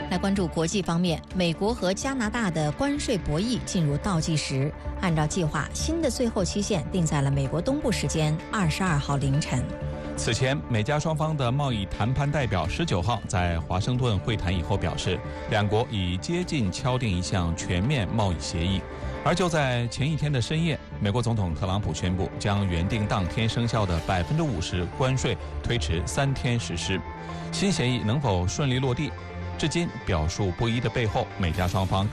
来关注国际方面，美国和加拿大的关税博弈进入倒计时，按照计划，新的最后期限定在了美国东部时间22号凌晨。 此前，美加双方的贸易谈判代表19号在华盛顿会谈以后表示，两国已接近敲定一项全面贸易协议。而就在前一天的深夜，美国总统特朗普宣布将原定当天生效的50%关税推迟3天实施。新协议能否顺利落地，至今表述不一的背后，美加双方